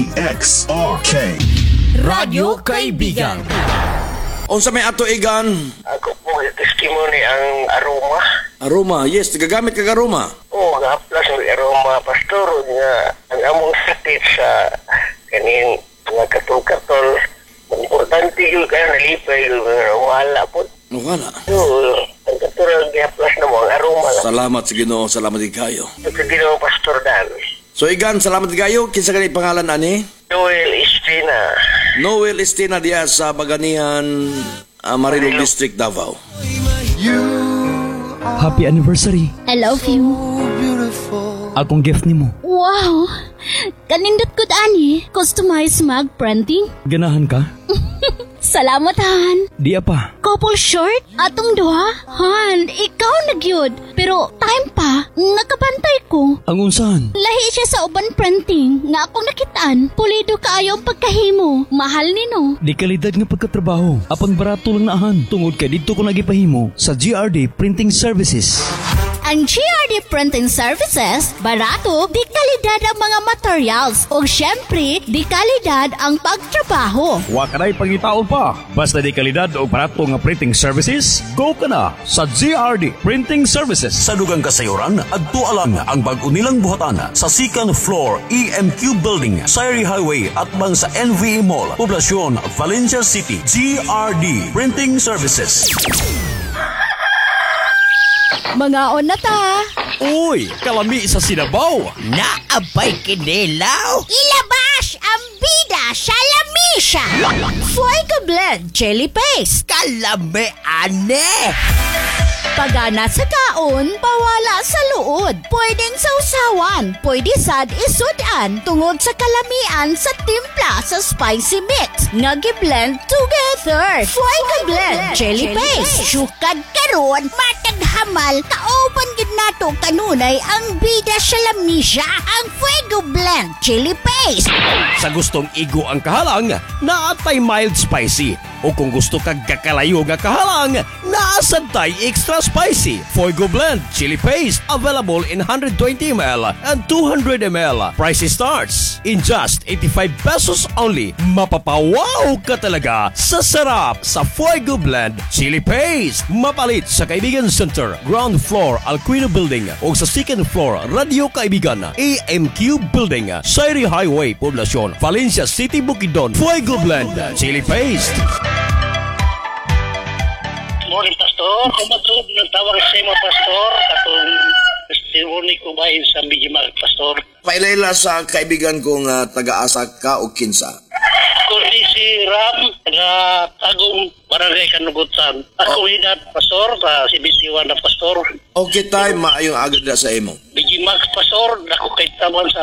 DXRK Radyo Kaibigan. Unsa may ato igan? Ako po testimony ang aroma. Aroma, yes, gagamit kag aroma. Oo, nga-plus ng aroma, pastor, nga ang among sakit sa kaning mga katol-katol. Importante yun kaya nalipay yun, wala po. Wala. So, ang katulad nga-plus na mo, ang aroma lang. Salamat sa Ginoo, salamat kayo. Sa Ginoo, Pastor Dan. So igan, salamat kayo. Kinsa kanay pangalan ani? Joel Estina. Noel Estina diya sa Baganihan, Marilog District, Davao. Happy anniversary. I love you. Akong gift nimo. Wow! Kanindot ko ani. Customized mug printing. Ganahan ka? Salamat, Han. Di pa. Couple short? Atong duha? Han, ikaw nagyod. Pero time pa, nakabantay ko. Ang unsahan? Lahi siya sa uban printing nga akong nakitaan. Pulido kaayo ang pagkahimo. Mahal nino. Di kalidad nga pagkatrabaho. Apang barato lang naahan. Tungod kay dito ko nagipahimo sa GRD Printing Services. Ang GRD Printing Services, barato, di kalidad ang mga materials. O syempre, di kalidad ang pagtrabaho. Wa ka na'y pangitaon pa. Basta di kalidad o barato nga printing services, go ka na sa GRD Printing Services. Sa dugang kasayuran, agtualang ang bag-o nilang buhatan sa second floor EMQ Building, Sayri Highway at bang sa NVE Mall, Poblacion, Valencia City. GRD Printing Services. Mga on na ta. Uy, kalami sa Sinabaw. Naabay kinilaw. Ilabas ang bida sa lamisa. Fuego Blend Chili Paste. Kalami ane. Pagana sa kaon, pawala sa luod. Pwedeng sausawan, pwede sad isudan tungod sa kalamian sa timpla sa spicy mix. Nagi-blend together. Fuego Blend Chili Paste. Sukad karon, matag hamal, kauban gid nato kanunay ang bida sa lamisa, ang Fuego Blend Chili Paste. Sa gustong igo ang kahalang, naatay mild spicy. O kung gusto kag kakalayo nga kahalang, naasantay extra spicy. Fuego Blend Chili Paste available in 120 ml and 200 ml. Price starts in just 85 pesos only. Mapapawaw ka talaga sa sarap sa Fuego Blend Chili Paste. Mapalit sa Kaibigan Center, ground floor Alquino Building o sa second floor Radio Kaibigan, AMQ Building, Sayri Highway, Poblacion, Valencia City, Bukidnon. Fuego Blend Chili Paste. Morning, Pastor. Kumatulog ng tawag sa mga Pastor. Katong testimony ko bahin sa Bijimag, Pastor. Pailayla sa kaibigan kong taga-asa ka o kinsa. Kundi si Ram, taga-tagong barangay Kanugutan. Ako hinat, Pastor, sa CBC1 na Pastor. Okay tayo, maayong agad na sa imo. Bijimag, Pastor, ako kay taman sa